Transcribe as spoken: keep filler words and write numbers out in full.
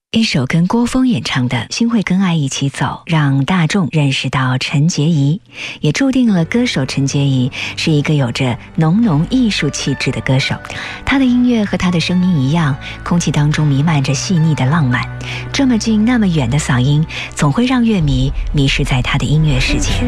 一首跟郭峰演唱的《心会跟爱一起走》，让大众认识到陈洁仪，也注定了歌手陈洁仪是一个有着浓浓艺术气质的歌手。她的音乐和她的声音一样，空气当中弥漫着细腻的浪漫，这么近那么远的嗓音，总会让乐迷迷失在她的音乐世界。